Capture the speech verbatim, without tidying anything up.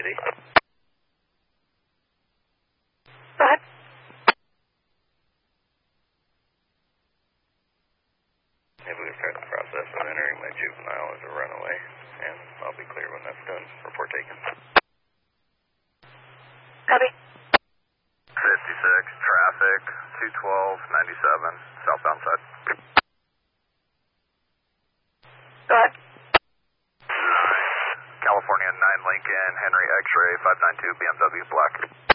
eighty. Go ahead. Maybe we start the process of entering my juvenile as a runaway, and I'll be clear when that's done. Report taken. Copy. fifty-six, traffic, two twelve, ninety-seven, southbound side. Go ahead. California nine Lincoln, Henry X-ray, five nine two, B M W, black.